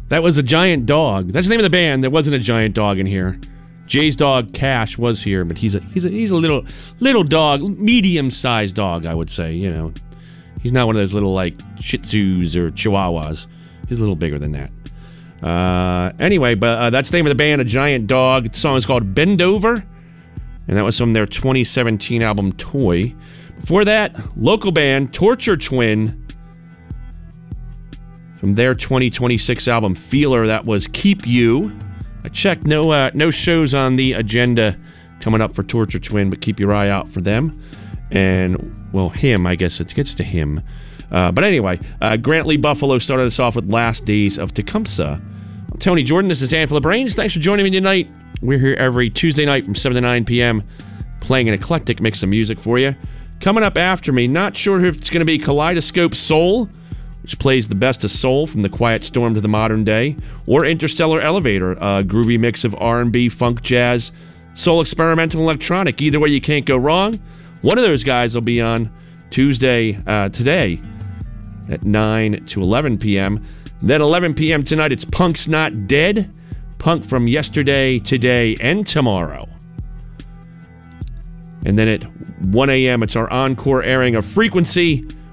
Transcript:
That was a giant dog. That's the name of the band. There wasn't a giant dog in here. Jay's dog Cash was here, but he's a little dog, medium-sized dog, I would say. You know, he's not one of those little like Shih Tzus or Chihuahuas. He's a little bigger than that. Anyway, but that's the name of the band, A Giant Dog. The song is called Bend Over, and that was from their 2017 album Toy. Before that, local band Torture Twin. From their 2026 album Feeler, that was Keep You. I checked, no shows on the agenda coming up for Torture Twin, but keep your eye out for them. And, well, him, I guess it gets to him. But anyway, Grant Lee Buffalo started us off with Last Days of Tecumseh. I'm Tony Jordan, this is Handful of Brains. Thanks for joining me tonight. We're here every Tuesday night from 7 to 9 p.m. playing an eclectic mix of music for you. Coming up after me, not sure if it's going to be Kaleidoscope Soul, which plays the best of soul from the quiet storm to the modern day, or Interstellar Elevator, a groovy mix of R&B, funk, jazz, soul, experimental, electronic. Either way, you can't go wrong. One of those guys will be on Tuesday, today, at 9 to 11 p.m. Then 11 p.m. tonight, it's Punk's Not Dead. Punk from yesterday, today, and tomorrow. And then at 1 a.m., it's our encore airing of Frequency.